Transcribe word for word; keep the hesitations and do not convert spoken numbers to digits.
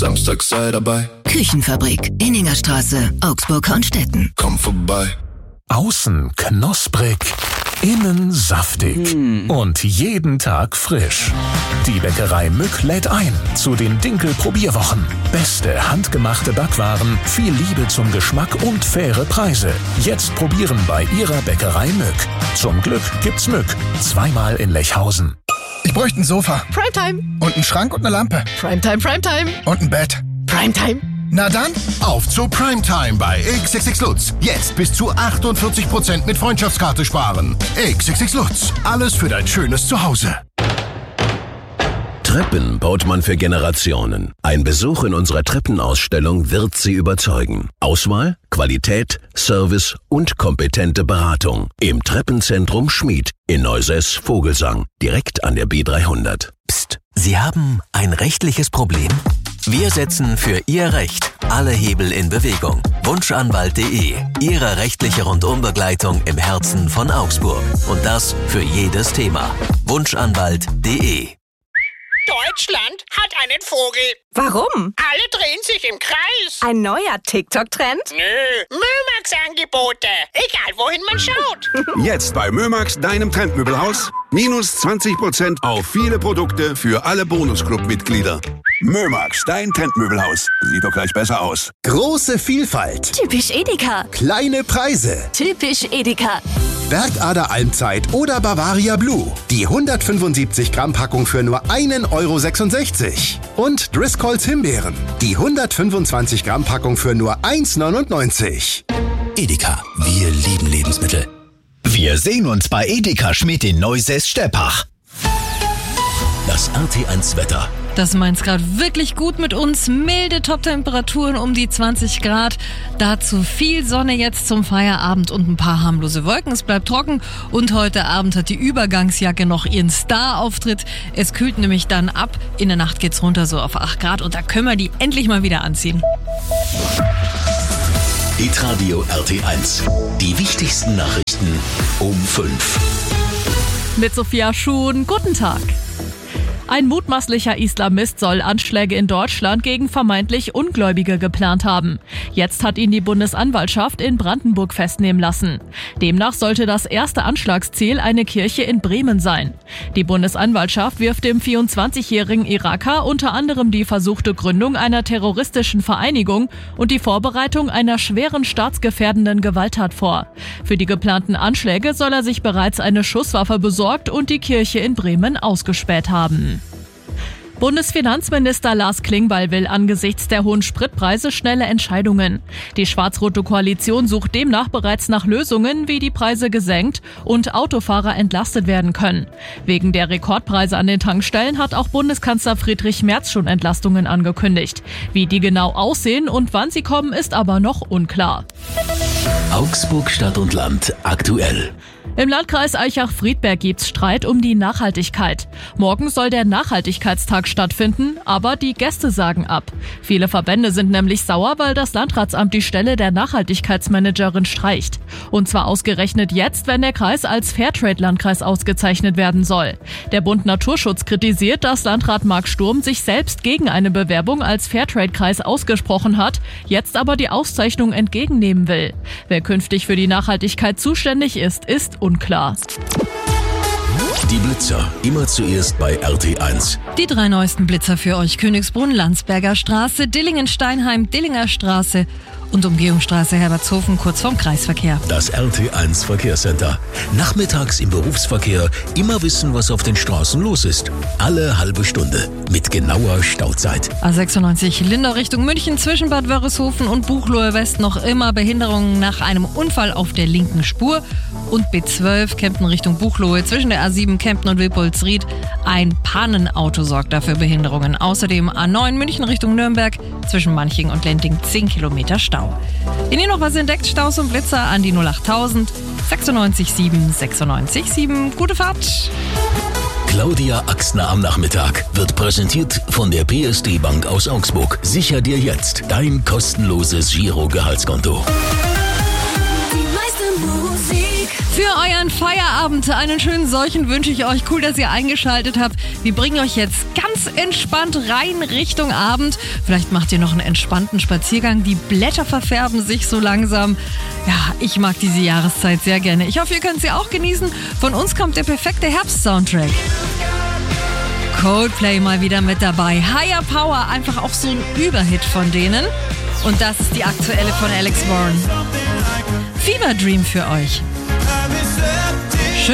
Samstag sei dabei. Küchenfabrik, Inningerstraße, Augsburg-Hornstetten. Komm vorbei. Außen knusprig, innen saftig mm. und jeden Tag frisch. Die Bäckerei Mück lädt ein zu den Dinkel-Probierwochen. Beste handgemachte Backwaren, viel Liebe zum Geschmack und faire Preise. Jetzt probieren bei ihrer Bäckerei Mück. Zum Glück gibt's Mück. Zweimal in Lechhausen. Ich bräuchte ein Sofa. Primetime. Und einen Schrank und eine Lampe. Primetime, Primetime. Und ein Bett. Primetime. Na dann, auf zu Primetime bei X X X Lutz. Jetzt bis zu achtundvierzig Prozent mit Freundschaftskarte sparen. X X X Lutz. Alles für dein schönes Zuhause. Treppen baut man für Generationen. Ein Besuch in unserer Treppenausstellung wird Sie überzeugen. Auswahl, Qualität, Service und kompetente Beratung. Im Treppenzentrum Schmied in Neusäß-Vogelsang, direkt an der B dreihundert. Psst, Sie haben ein rechtliches Problem? Wir setzen für Ihr Recht alle Hebel in Bewegung. Wunschanwalt punkt de. Ihre rechtliche Rundumbegleitung im Herzen von Augsburg. Und das für jedes Thema. Wunschanwalt punkt de. Deutschland hat einen Vogel. Warum? Alle drehen sich im Kreis. Ein neuer TikTok-Trend? Nö, Mömax-Angebote. Egal, wohin man schaut. Jetzt bei Mömax, deinem Trendmöbelhaus. Minus zwanzig Prozent auf viele Produkte für alle Bonusclub-Mitglieder. Mömax, dein Trendmöbelhaus. Sieht doch gleich besser aus. Große Vielfalt. Typisch Edeka. Kleine Preise. Typisch Edeka. Bergader Almzeit oder Bavaria Blue. Die hundertfünfundsiebzig Gramm Packung für nur ein Euro sechsundsechzig. Und Driscolls Himbeeren. Die hundertfünfundzwanzig Gramm Packung für nur eins neunundneunzig. Edeka, wir lieben Lebensmittel. Wir sehen uns bei Edeka Schmied in Neusäß-Steppach. Das R T eins Wetter. Das meint's gerade wirklich gut mit uns. Milde Top-Temperaturen um die zwanzig Grad. Dazu viel Sonne jetzt zum Feierabend und ein paar harmlose Wolken. Es bleibt trocken und heute Abend hat die Übergangsjacke noch ihren Star-Auftritt. Es kühlt nämlich dann ab. In der Nacht geht's runter so auf acht Grad und da können wir die endlich mal wieder anziehen. Hitradio R T eins. Die wichtigsten Nachrichten um fünf. Mit Sophia Schuhn. Guten Tag. Ein mutmaßlicher Islamist soll Anschläge in Deutschland gegen vermeintlich Ungläubige geplant haben. Jetzt hat ihn die Bundesanwaltschaft in Brandenburg festnehmen lassen. Demnach sollte das erste Anschlagsziel eine Kirche in Bremen sein. Die Bundesanwaltschaft wirft dem vierundzwanzigjährigen Iraker unter anderem die versuchte Gründung einer terroristischen Vereinigung und die Vorbereitung einer schweren staatsgefährdenden Gewalttat vor. Für die geplanten Anschläge soll er sich bereits eine Schusswaffe besorgt und die Kirche in Bremen ausgespäht haben. Bundesfinanzminister Lars Klingbeil will angesichts der hohen Spritpreise schnelle Entscheidungen. Die schwarz-rote Koalition sucht demnach bereits nach Lösungen, wie die Preise gesenkt und Autofahrer entlastet werden können. Wegen der Rekordpreise an den Tankstellen hat auch Bundeskanzler Friedrich Merz schon Entlastungen angekündigt. Wie die genau aussehen und wann sie kommen, ist aber noch unklar. Augsburg Stadt und Land aktuell. Im Landkreis Aichach-Friedberg gibt's Streit um die Nachhaltigkeit. Morgen soll der Nachhaltigkeitstag stattfinden, aber die Gäste sagen ab. Viele Verbände sind nämlich sauer, weil das Landratsamt die Stelle der Nachhaltigkeitsmanagerin streicht. Und zwar ausgerechnet jetzt, wenn der Kreis als Fairtrade-Landkreis ausgezeichnet werden soll. Der Bund Naturschutz kritisiert, dass Landrat Marc Sturm sich selbst gegen eine Bewerbung als Fairtrade-Kreis ausgesprochen hat, jetzt aber die Auszeichnung entgegennehmen will. Wer künftig für die Nachhaltigkeit zuständig ist, ist unklar. Die Blitzer, immer zuerst bei R T eins. Die drei neuesten Blitzer für euch: Königsbrunn, Landsberger Straße, Dillingen-Steinheim, Dillinger Straße und Umgehungsstraße Herbertshofen, kurz vorm Kreisverkehr. Das R T eins Verkehrscenter. Nachmittags im Berufsverkehr immer wissen, was auf den Straßen los ist. Alle halbe Stunde mit genauer Stauzeit. A sechsundneunzig Lindau Richtung München zwischen Bad Wörishofen und Buchloe West noch immer Behinderungen nach einem Unfall auf der linken Spur. Und B zwölf Kempten Richtung Buchloe zwischen der A sieben Kempten und Wilpolsried. Ein Pannenauto sorgt dafür Behinderungen. Außerdem A neun München Richtung Nürnberg zwischen Manching und Lenting zehn Kilometer Stau. Wenn ihr noch was entdeckt, Staus und Blitzer an die null achttausend sechsundneunzig sieben sechsundneunzig sieben. Gute Fahrt! Claudia Axner am Nachmittag wird präsentiert von der P S D Bank aus Augsburg. Sicher dir jetzt dein kostenloses Giro-Gehaltskonto. Die meiste Musik Für euren Feierabend einen schönen solchen wünsche ich euch. Cool, dass ihr eingeschaltet habt. Wir bringen euch jetzt ganz entspannt rein Richtung Abend. Vielleicht macht ihr noch einen entspannten Spaziergang. Die Blätter verfärben sich so langsam. Ja, ich mag diese Jahreszeit sehr gerne. Ich hoffe, ihr könnt sie auch genießen. Von uns kommt der perfekte Herbst-Soundtrack. Coldplay mal wieder mit dabei. Higher Power, einfach auch so ein Überhit von denen. Und das ist die aktuelle von Alex Warren. Fever Dream für euch.